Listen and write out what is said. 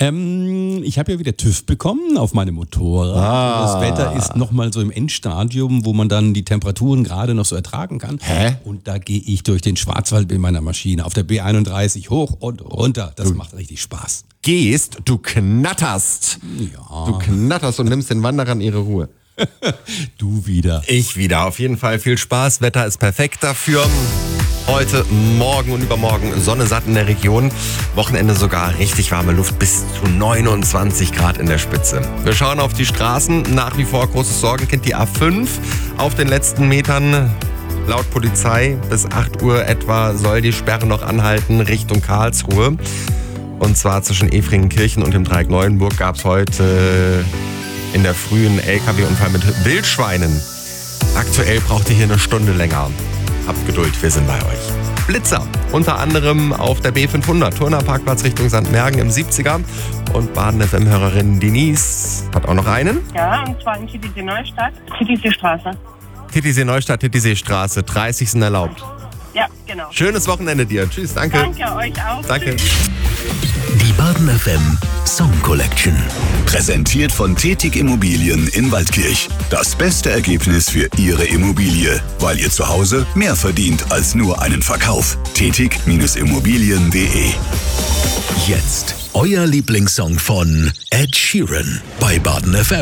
Ich habe ja wieder TÜV bekommen auf meinem Motorrad. Das Wetter ist nochmal so im Endstadium, wo man dann die Temperaturen gerade noch so ertragen kann. Und da gehe ich durch den Schwarzwald mit meiner Maschine auf der B31 hoch und runter. Das macht richtig Spaß. Gehst, du knatterst. Ja. Du knatterst und nimmst den Wanderern ihre Ruhe. Du wieder. Ich wieder. Auf jeden Fall viel Spaß. Wetter ist perfekt dafür. Heute, morgen und übermorgen Sonne satt in der Region. Wochenende sogar richtig warme Luft bis zu 29 Grad in der Spitze. Wir schauen auf die Straßen. Nach wie vor großes Sorgenkind die A5. Auf den letzten Metern, laut Polizei, bis 8 Uhr etwa soll die Sperre noch anhalten Richtung Karlsruhe. Und zwar zwischen Efringenkirchen und dem Dreieck Neuenburg gab es heute in der frühen LKW-Unfall mit Wildschweinen. Aktuell braucht ihr hier eine Stunde länger. Habt Geduld, wir sind bei euch. Blitzer, unter anderem auf der B500, Turnerparkplatz Richtung St. Mergen im 70er. Und Baden-FM-Hörerin Denise hat auch noch einen. Ja, und zwar in Titisee Neustadt, Titisee-Straße. Titisee Neustadt, Titisee-Straße, 30 sind erlaubt. Ja, genau. Schönes Wochenende dir. Tschüss, danke. Danke, euch auch. Danke. Die Baden FM Song Collection. Präsentiert von Tetig Immobilien in Waldkirch. Das beste Ergebnis für Ihre Immobilie, weil ihr zu Hause mehr verdient als nur einen Verkauf. Tetig-Immobilien.de. Jetzt euer Lieblingssong von Ed Sheeran bei Baden FM.